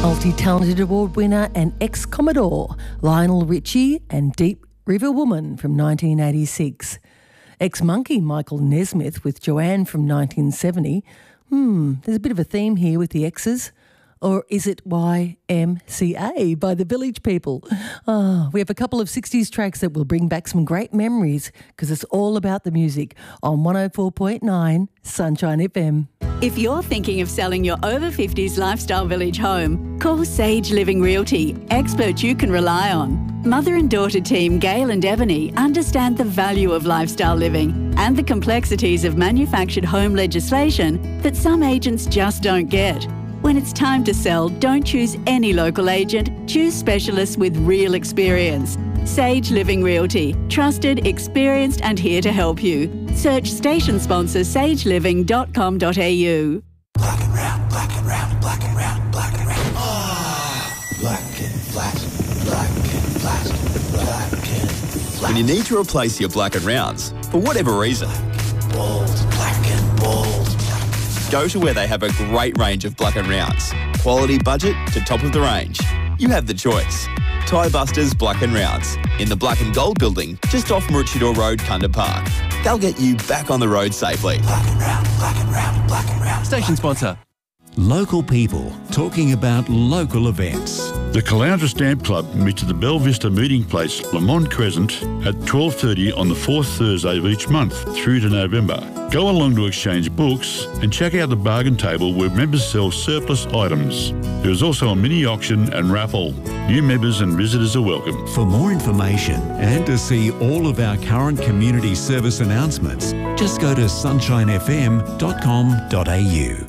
Multi-talented award winner and ex-Commodore Lionel Richie and Deep River Woman from 1986. Ex-Monkey Michael Nesmith with Joanne from 1970. There's a bit of a theme here with the exes. Or is it YMCA by the Village People? We have a couple of 60s tracks that will bring back some great memories because it's all about the music on 104.9 Sunshine FM. If you're thinking of selling your over 50s lifestyle village home, call Sage Living Realty, experts you can rely on. Mother and daughter team Gail and Ebony understand the value of lifestyle living and the complexities of manufactured home legislation that some agents just don't get. When it's time to sell, don't choose any local agent, choose specialists with real experience. Sage Living Realty, trusted, experienced and here to help you. Search station sponsor sageliving.com.au. Black and round, black and round, black and round, black and round. Black and flat, black and flat, black and flat. When you need to replace your black and rounds, for whatever reason, Bold, black and bold. go to where they have a great range of black and rounds. Quality budget to top of the range. You have the choice. Tyre Busters Black and Rounds in the Black and Gold building just off Maroochydore Road, Kunda Park. They'll get you back on the road safely. Black and round, black and round, black and round. Station sponsor. Local people talking about local events. The Caloundra Stamp Club meets at the Belle Vista Meeting Place, Lamont Crescent, at 12:30 on the fourth Thursday of each month through to November. Go along to exchange books and check out the bargain table where members sell surplus items. There is also a mini auction and raffle. New members and visitors are welcome. For more information and to see all of our current community service announcements, just go to sunshinefm.com.au.